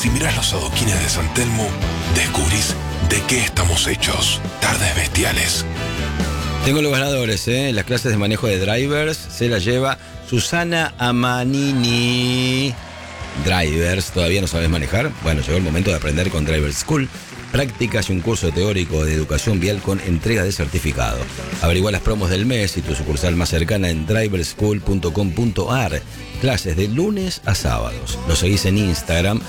Si mirás los adoquines de San Telmo, descubrís de qué estamos hechos. Tardes Bestiales. Tengo los ganadores, ¿eh? Las clases de manejo de drivers se las lleva Susana Amanini. Drivers, ¿todavía no sabes manejar? Bueno, llegó el momento de aprender con Driver School. Prácticas y un curso teórico de educación vial con entrega de certificado. Averigua las promos del mes y tu sucursal más cercana en driverschool.com.ar. Clases de lunes a sábados. Lo seguís en Instagram,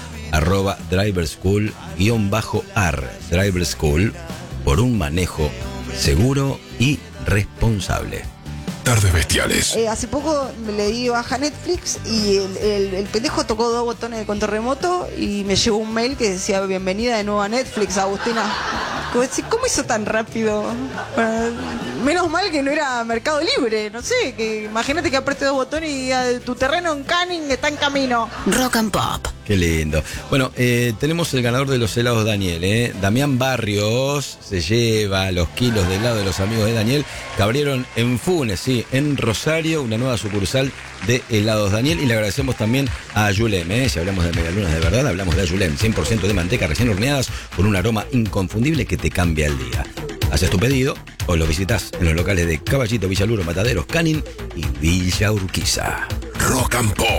@driverschool_ar. Driver School, por un manejo seguro y responsable. Tardes Bestiales. Hace poco le di baja Netflix y el pendejo tocó 2 botones de control remoto y me llegó un mail que decía: bienvenida de nuevo a Netflix, Agustina. ¿Cómo hizo tan rápido? Menos mal que no era Mercado Libre, no sé, que imagínate que apriete 2 botones y tu terreno en Canning está en camino. Rock and Pop. Qué lindo. Bueno, tenemos el ganador de los helados Daniel, ¿eh? Damián Barrios se lleva los kilos de helado de los amigos de Daniel, que abrieron en Funes, sí, en Rosario, una nueva sucursal de helados Daniel. Y le agradecemos también a Ayulem, ¿eh? Si hablamos de medialunas de verdad, hablamos de Ayulem, 100% de manteca recién horneadas con un aroma inconfundible que te cambia el día. Haces tu pedido o lo visitas en los locales de Caballito, Villaluro, Mataderos, Canning y Villa Urquiza. Rock and Pop.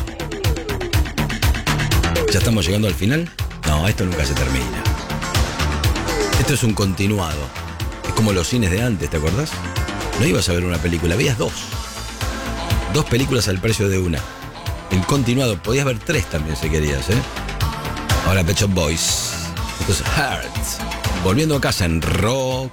¿Ya estamos llegando al final? No, esto nunca se termina. Esto es un continuado. Es como los cines de antes, ¿te acordás? No ibas a ver una película, veías 2. 2 películas al precio de una. En continuado, podías ver 3 también si querías, ¿eh? Ahora Pet Shop Boys. Esto es Heart. Volviendo a casa en Rock